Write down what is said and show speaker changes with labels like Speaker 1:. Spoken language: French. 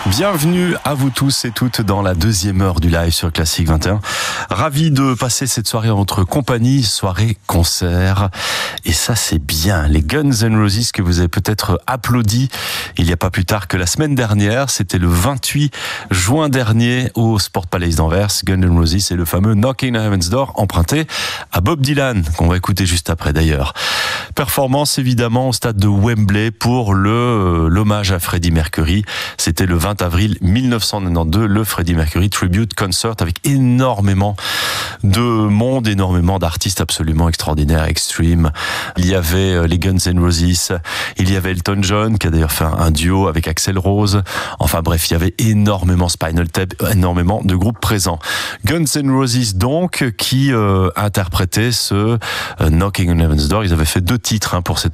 Speaker 1: Bienvenue à vous tous et toutes dans la deuxième heure du live sur Classic 21. Ravi de passer cette soirée en votre compagnie, soirée concert. Et ça, c'est bien. Les Guns N' Roses que vous avez peut-être applaudi il n'y a pas plus tard que la semaine dernière. C'était le 28 juin dernier au Sport Palace d'Anvers. Guns N' Roses et le fameux Knocking on Heaven's Door emprunté à Bob Dylan, qu'on va écouter juste après d'ailleurs. Performance évidemment au stade de Wembley pour l'hommage à Freddie Mercury. C'était le 20 avril 1992, le Freddie Mercury Tribute Concert avec énormément de monde, énormément d'artistes absolument extraordinaires, extreme. Il y avait les Guns N' Roses, il y avait Elton John qui a d'ailleurs fait un duo avec Axl Rose. Enfin bref, il y avait énormément Spinal Tap, énormément de groupes présents. Guns N' Roses donc qui interprétaient ce Knocking on Heaven's Door. Ils avaient fait 2 titres pour cette